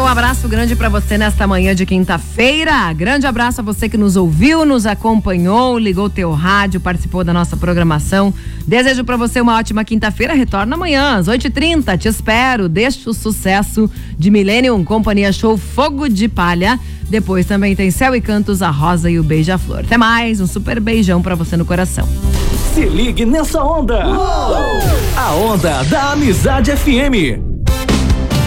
abraço grande pra você nesta manhã de quinta-feira. Grande abraço a você que nos ouviu, nos acompanhou, ligou teu rádio, participou da nossa programação. Desejo pra você uma ótima quinta-feira. Retorna amanhã às 8h30. Te espero. Deixa o sucesso de Millennium, Companhia Show Fogo de Palha. Depois também tem Céu e Cantos, a Rosa e o Beija-Flor. Até mais, um super beijão pra você no coração. Se ligue nessa onda. A onda da Amizade FM.